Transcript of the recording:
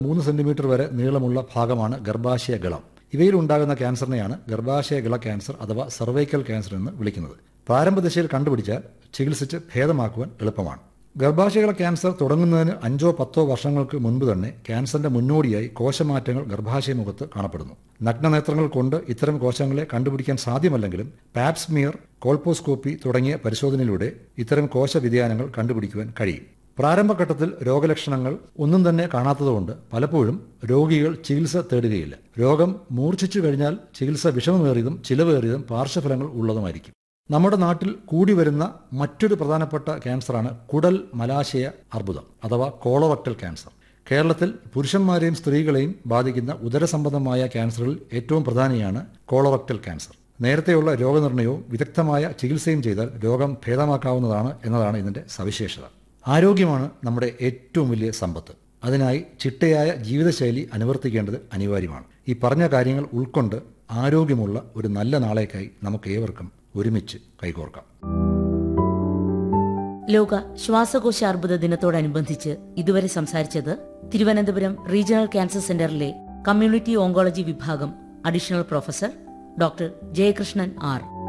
3 centimetre വരെ നീളമുള്ള ഭാഗമാണ് ഗർഭാശയ ഗളം. ഇവയിൽ ഉണ്ടാകുന്ന ക്യാൻസറിനെയാണ് ഗർഭാശയ ഗള ക്യാൻസർ അഥവാ സർവൈക്കൽ ക്യാൻസർ എന്ന് വിളിക്കുന്നത്. പ്രാരംഭ ദശയിൽ കണ്ടുപിടിച്ചാൽ ചികിത്സിച്ച് ഭേദമാക്കുവാൻ എളുപ്പമാണ്. ഗർഭാശയഗള ക്യാൻസർ തുടങ്ങുന്നതിന് 5-10 വർഷങ്ങൾക്ക് മുൻപ് തന്നെ ക്യാൻസറിന്റെ മുന്നോടിയായി കോശമാറ്റങ്ങൾ ഗർഭാശയമുഖത്ത് കാണപ്പെടുന്നു. നഗ്നനേത്രങ്ങൾ കൊണ്ട് ഇത്തരം കോശങ്ങളെ കണ്ടുപിടിക്കാൻ സാധ്യമല്ലെങ്കിലും പാപ്സ്മിയർ, കോൾപോസ്കോപ്പി തുടങ്ങിയ പരിശോധനയിലൂടെ ഇത്തരം കോശ വ്യതിയാനങ്ങൾ കണ്ടുപിടിക്കുവാൻ കഴിയും. പ്രാരംഭഘട്ടത്തിൽ രോഗലക്ഷണങ്ങൾ ഒന്നും തന്നെ കാണാത്തതുകൊണ്ട് പലപ്പോഴും രോഗികൾ ചികിത്സ തേടുകയില്ല. രോഗം മൂർച്ഛിച്ചു കഴിഞ്ഞാൽ ചികിത്സ വിഷമമേറിയതും ചിലവേറിയതും പാർശ്വഫലങ്ങൾ ഉള്ളതുമായിരിക്കും. നമ്മുടെ നാട്ടിൽ കൂടി വരുന്ന മറ്റൊരു പ്രധാനപ്പെട്ട ക്യാൻസറാണ് കുടൽ മലാശയ അർബുദം അഥവാ കോളോറക്ടൽ ക്യാൻസർ. കേരളത്തിൽ പുരുഷന്മാരെയും സ്ത്രീകളെയും ബാധിക്കുന്ന ഉദരസംബന്ധമായ ക്യാൻസറുകളിൽ ഏറ്റവും പ്രധാനിയാണ് കോളോറക്ടൽ ക്യാൻസർ. നേരത്തെയുള്ള രോഗനിർണയവും വിദഗ്ധമായ ചികിത്സയും ചെയ്താൽ രോഗം ഭേദമാക്കാവുന്നതാണ് എന്നതാണ് ഇതിന്റെ സവിശേഷത. ആരോഗ്യമാണ് നമ്മുടെ ഏറ്റവും വലിയ സമ്പത്ത്. അതിനായി ചിട്ടയായ ജീവിതശൈലി അനുവർത്തിക്കേണ്ടത് അനിവാര്യമാണ്. ഈ പറഞ്ഞ കാര്യങ്ങൾ ഉൾക്കൊണ്ട് ആരോഗ്യമുള്ള ഒരു നല്ല നാളേക്കായി നമുക്ക് ഏവർക്കും ഒരുമിച്ച് കൈകോർക്കാം. ലോക ശ്വാസകോശ അർബുദ ദിനത്തോടനുബന്ധിച്ച് ഇതുവരെ സംസാരിച്ചത് തിരുവനന്തപുരം റീജിയണൽ ക്യാൻസർ സെന്ററിലെ കമ്മ്യൂണിറ്റി ഓങ്കോളജി വിഭാഗം additional professor doctor Jayakrishnan R.